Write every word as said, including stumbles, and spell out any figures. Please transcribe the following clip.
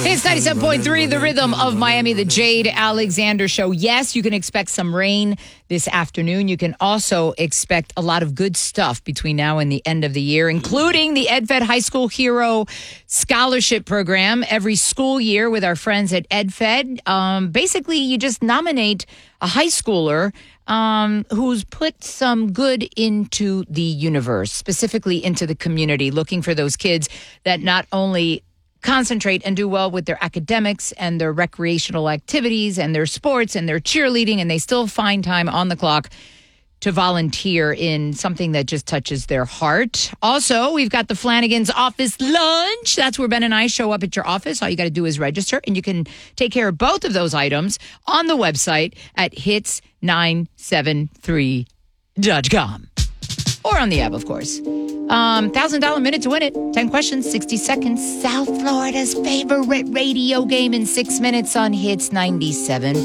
It's ninety-seven point three, the rhythm of Miami, the Jade Alexander Show. Yes, you can expect some rain this afternoon. You can also expect a lot of good stuff between now and the end of the year, including the EdFed High School Hero Scholarship Program every school year with our friends at EdFed. Um, basically, you just nominate a high schooler um, who's put some good into the universe, specifically into the community, looking for those kids that not only concentrate and do well with their academics and their recreational activities and their sports and their cheerleading, and they still find time on the clock to volunteer in something that just touches their heart. Also, we've got the Flanagan's Office Lunch. That's where Ben and I show up at your office. All you got to do is register, and you can take care of both of those items on the website at hits nine seven three dot com. Or on the app, of course. Um, one thousand dollars minute to win it. ten questions, sixty seconds. South Florida's favorite radio game in six minutes on Hits ninety-seven